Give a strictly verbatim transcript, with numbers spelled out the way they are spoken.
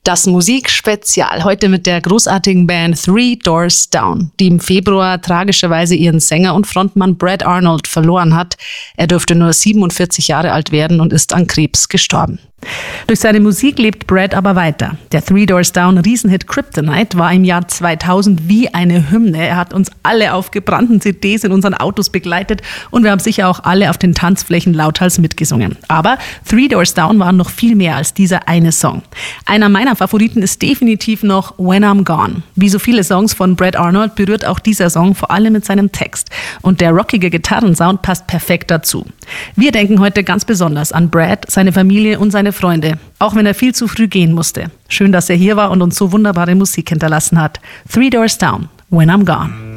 Das Musikspezial heute mit der großartigen Band Three Doors Down, die im Februar tragischerweise ihren Sänger und Frontmann Brad Arnold verloren hat. Er dürfte nur siebenundvierzig Jahre alt werden und ist an Krebs gestorben. Durch seine Musik lebt Brad aber weiter. Der Three Doors Down Riesenhit Kryptonite war im Jahr zweitausend wie eine Hymne. Er hat uns alle auf gebrannten C Ds in unseren Autos begleitet und wir haben sicher auch alle auf den Tanzflächen lauthals mitgesungen. Aber Three Doors Down waren noch viel mehr als dieser eine Song. Einer meiner Favoriten ist definitiv noch When I'm Gone. Wie so viele Songs von Brad Arnold berührt auch dieser Song vor allem mit seinem Text. Und der rockige Gitarrensound passt perfekt dazu. Wir denken heute ganz besonders an Brad, seine Familie und seine Freunde, auch wenn er viel zu früh gehen musste. Schön, dass er hier war und uns so wunderbare Musik hinterlassen hat. Three Doors Down, When I'm Gone.